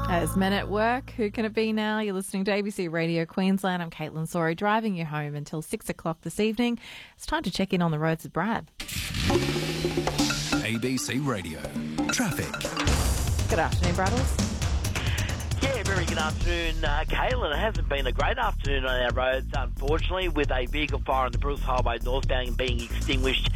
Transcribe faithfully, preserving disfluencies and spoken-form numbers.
As Men at Work, who can it be now? You're listening to A B C Radio Queensland. I'm Caitlin Sorey, driving you home until six o'clock this evening. It's time to check in on the roads with Brad. A B C Radio Traffic. Good afternoon, Braddles. Yeah, very good afternoon, uh, Caitlin. It hasn't been a great afternoon on our roads, unfortunately, with a vehicle fire on the Bruce Highway northbound being extinguished